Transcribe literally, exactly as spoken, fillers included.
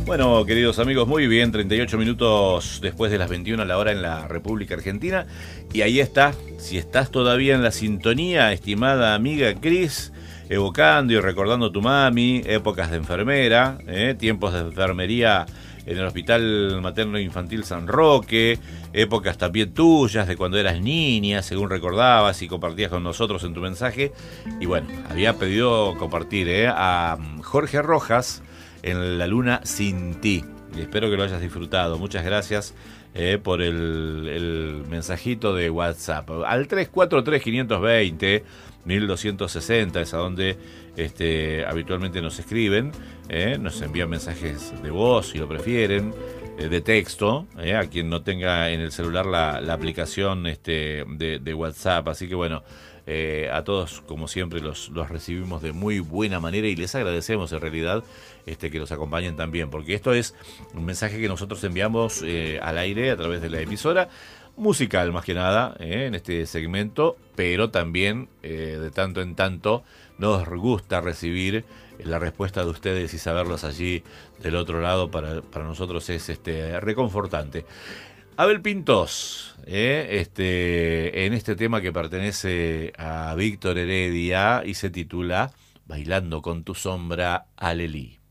Bueno, queridos amigos, muy bien, treinta y ocho minutos después de las veintiuna a la hora en la República Argentina. Y ahí está, si estás todavía en la sintonía, estimada amiga Cris, evocando y recordando tu mami, épocas de enfermera, eh, tiempos de enfermería en el Hospital Materno Infantil San Roque, épocas también tuyas de cuando eras niña, según recordabas y compartías con nosotros en tu mensaje. Y bueno, había pedido compartir eh, a Jorge Rojas en La Luna Sin Ti. Y espero que lo hayas disfrutado. Muchas gracias eh, por el, el mensajito de WhatsApp. Al tres cuatro tres, cinco dos cero, mil doscientos sesenta es a donde este, habitualmente nos escriben. Eh, nos envían mensajes de voz, si lo prefieren, eh, de texto, eh, a quien no tenga en el celular la, la aplicación este, de, de WhatsApp. Así que bueno, Eh, a todos, como siempre, los, los recibimos de muy buena manera y les agradecemos en realidad este, que nos acompañen también, porque esto es un mensaje que nosotros enviamos eh, al aire a través de la emisora, musical más que nada, eh, en este segmento, pero también eh, de tanto en tanto nos gusta recibir la respuesta de ustedes y saberlos allí del otro lado. Para, para nosotros es este, reconfortante. Abel Pintos, eh, este, en este tema que pertenece a Víctor Heredia y se titula Bailando con tu sombra, Alelí.